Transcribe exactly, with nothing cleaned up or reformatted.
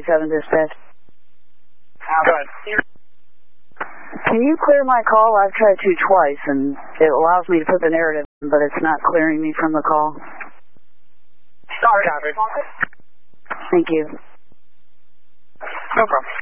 seven dispatch. Go ahead. Can you clear my call? I've tried to twice, and it allows me to put the narrative in, but it's not clearing me from the call. Sorry, Copy. Thank you. No problem.